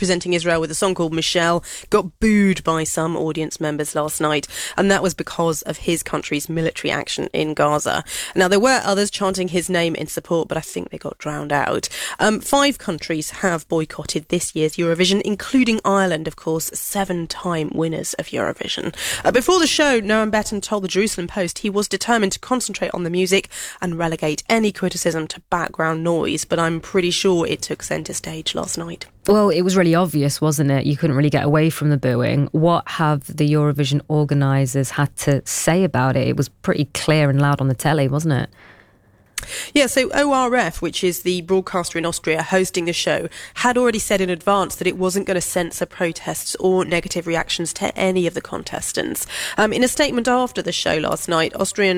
representing Israel with a song called Michelle, got booed by some audience members last night, and that was because of his country's military action in Gaza. Now, there were others chanting his name in support, but I think they got drowned out. 5 countries have boycotted this year's Eurovision, including Ireland, of course, 7-time winners of Eurovision. Before the show, Noam Betten told the Jerusalem Post he was determined to concentrate on the music and relegate any criticism to background noise, but I'm pretty sure it took centre stage last night. Well, it was really obvious, wasn't it? You couldn't really get away from the booing. What have the Eurovision organisers had to say about it? It was pretty clear and loud on the telly, wasn't it? Yeah, so ORF, which is the broadcaster in Austria hosting the show, had already said in advance that it wasn't going to censor protests or negative reactions to any of the contestants. In a statement after the show last night,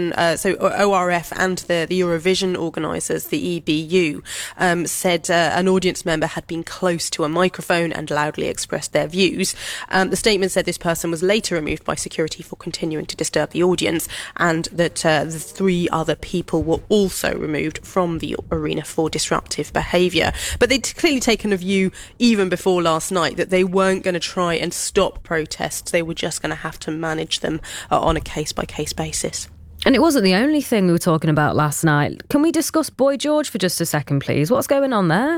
ORF and the Eurovision organisers, the EBU, said an audience member had been close to a microphone and loudly expressed their views. The statement said this person was later removed by security for continuing to disturb the audience, and that the 3 other people were also removed from the arena for disruptive behaviour. But they'd clearly taken a view even before last night that they weren't going to try and stop protests. They were just going to have to manage them on a case-by-case basis. And it wasn't the only thing we were talking about last night. Can we discuss Boy George for just a second, please? What's going on there?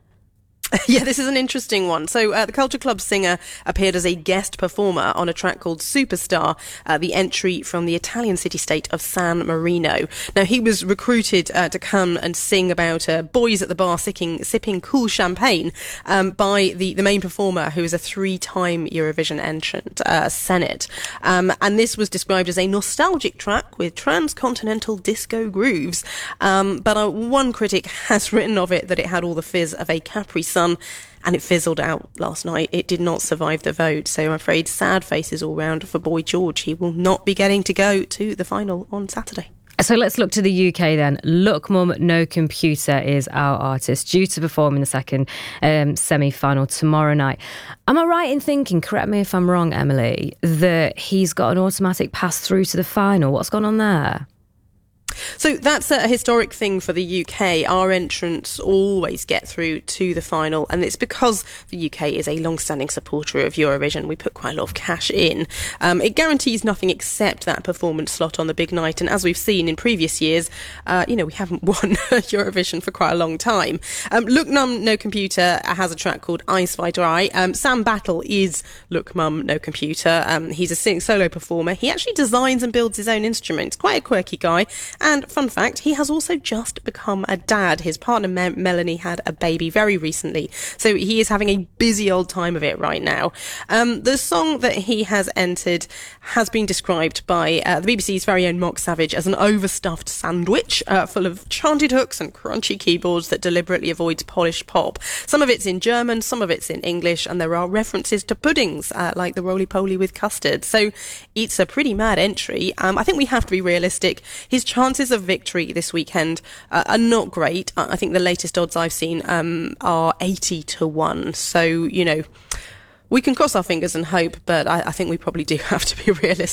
Yeah, this is an interesting one. So the Culture Club singer appeared as a guest performer on a track called Superstar, the entry from the Italian city-state of San Marino. Now, he was recruited to come and sing about boys at the bar sipping cool champagne by the main performer, who is a 3-time Eurovision entrant, Senate. And this was described as a nostalgic track with transcontinental disco grooves. But one critic has written of it that it had all the fizz of a Capri Sun, and it fizzled out last night. It did not survive the vote, so I'm afraid sad faces all round for Boy George. He will not be getting to go to the final on Saturday. So let's look to the UK then. Look Mum No Computer is our artist, due to perform in the second semi-final tomorrow night. Am I right in thinking, correct me if I'm wrong, Emily, that he's got an automatic pass through to the final? What's gone on there? So that's a historic thing for the UK. Our entrants always get through to the final, and it's because the UK is a long-standing supporter of Eurovision. We put quite a lot of cash in. It guarantees nothing except that performance slot on the big night, and as we've seen in previous years, we haven't won Eurovision for quite a long time. Look Mum No Computer has a track called Eyes Wide Dry. Sam Battle is Look Mum No Computer. He's a solo performer. He actually designs and builds his own instruments. Quite a quirky guy. And fun fact, he has also just become a dad. His partner Melanie had a baby very recently, so he is having a busy old time of it right now. The song that he has entered has been described by the BBC's very own Mark Savage as an overstuffed sandwich full of chanted hooks and crunchy keyboards that deliberately avoids polished pop. Some of it's in German, some of it's in English, and there are references to puddings like the roly-poly with custard. So it's a pretty mad entry. I think we have to be realistic. His chances of victory this weekend are not great. I think the latest odds I've seen are 80-1. So, we can cross our fingers and hope, but I think we probably do have to be realistic.